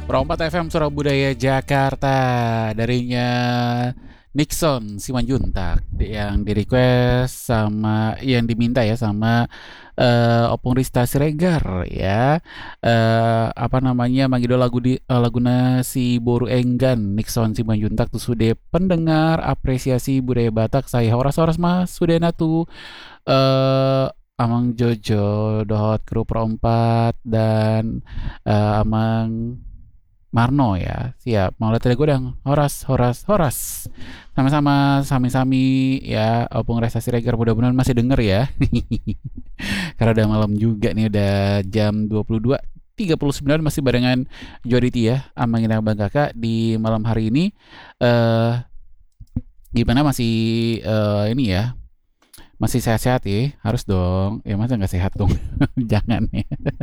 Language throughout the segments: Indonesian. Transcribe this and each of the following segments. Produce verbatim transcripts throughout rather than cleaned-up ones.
Perompat F M Surabaya Jakarta darinya Nixon Simanjuntak yang di request sama yang diminta ya sama eh, Opung Rista Siregar ya eh, apa namanya Magido lagu di eh, laguna si Boru Enggan Nixon Simanjuntak tuh sudah pendengar apresiasi budaya Batak saya horas-horas mas sudah natu eh Amang Jojo Dohot Kru Perompat dan eh, Amang Marno ya, siap. Mau lihat godang, Horas, Horas, Horas. Sama-sama, sami-sami ya. Opung Resta Siregar mudah-mudahan masih denger ya. Karena udah malam juga nih, udah jam dua puluh dua tiga puluh sembilan masih barengan Joditi ya, Amangin Bang Kakak di malam hari ini. Eh gimana masih eh, ini ya? Masih sehat-sehat ya? Harus dong. Ya masa nggak sehat dong? Jangan ya.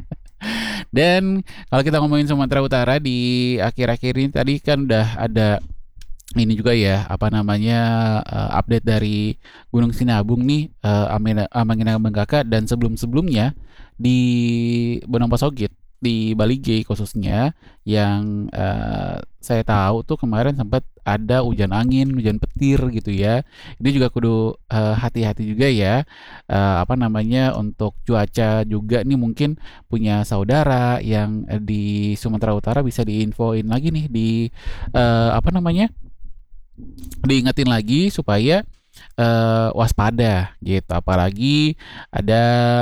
Dan kalau kita ngomongin Sumatera Utara di akhir-akhir ini tadi kan udah ada ini juga ya apa namanya uh, update dari Gunung Sinabung nih uh, Amangina Benggaka dan sebelum-sebelumnya di Bonang Pasogit di Bali G khususnya yang uh, saya tahu tuh kemarin sempat ada hujan angin, hujan petir gitu ya. Ini juga kudu uh, hati-hati juga ya. Uh, apa namanya untuk cuaca juga nih mungkin punya saudara yang uh, di Sumatera Utara bisa diinfoin lagi nih di uh, apa namanya? Diingetin lagi supaya uh, waspada gitu. Apalagi ada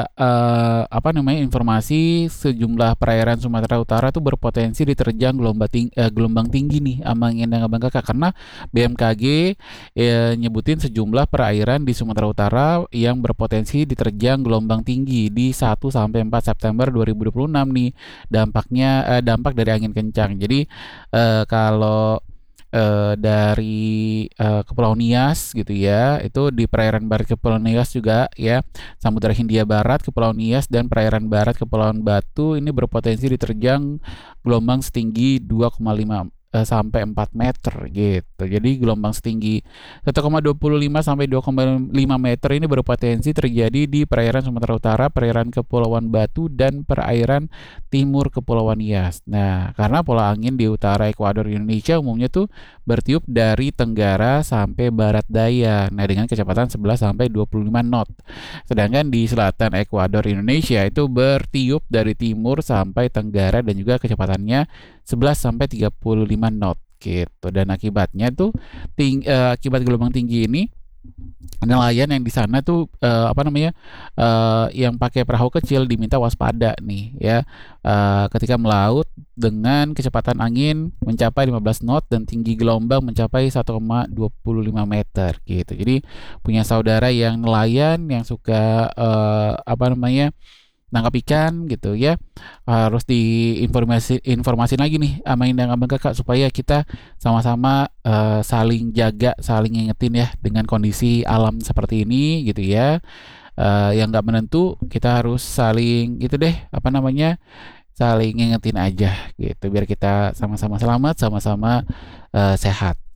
uh, apa namanya informasi sejumlah perairan Sumatera Utara tuh berpotensi diterjang gelombang tinggi, uh, gelombang tinggi nih Amangin dan Abang Kakak karena B M K G uh, nyebutin sejumlah perairan di Sumatera Utara yang berpotensi diterjang gelombang tinggi di satu sampai empat September dua ribu dua puluh enam nih dampaknya uh, dampak dari angin kencang. Jadi uh, kalau uh, dari uh, Kepulauan Nias gitu ya, itu di perairan barat Kepulauan Nias juga ya, Samudra Hindia Barat, Kepulauan Nias dan perairan barat Kepulauan Batu ini berpotensi diterjang gelombang setinggi dua koma lima eh, sampai empat meter gitu. Jadi gelombang setinggi satu koma dua lima sampai dua koma lima meter ini berpotensi terjadi di perairan Sumatera Utara, perairan Kepulauan Batu dan perairan timur Kepulauan Nias. Nah, karena pola angin di utara Ekuador Indonesia umumnya tuh bertiup dari tenggara sampai barat daya. Nah, dengan kecepatan sebelas sampai dua puluh lima knot. Sedangkan di selatan Ekuador Indonesia itu bertiup dari timur sampai tenggara dan juga kecepatannya sebelas sampai tiga puluh lima knot gitu. Dan akibatnya tuh ting, uh, akibat gelombang tinggi ini nelayan yang di sana tuh uh, apa namanya uh, yang pakai perahu kecil diminta waspada nih ya uh, ketika melaut dengan kecepatan angin mencapai lima belas knot dan tinggi gelombang mencapai satu koma dua lima meter gitu. Jadi punya saudara yang nelayan yang suka uh, apa namanya nangkap ikan gitu ya harus diinformasi informasi lagi nih sama Indang Abang Kakak supaya kita sama-sama uh, saling jaga saling ngingetin ya dengan kondisi alam seperti ini gitu ya uh, yang nggak menentu kita harus saling gitu deh apa namanya saling ngingetin aja gitu biar kita sama-sama selamat sama-sama uh, sehat